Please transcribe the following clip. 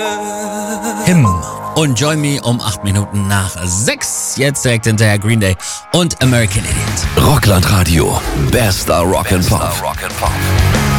Him und Join Me um 8 Minuten nach 6. Jetzt direkt hinterher Green Day und American Idiot. Rockland Radio. Bester Rock and Pop.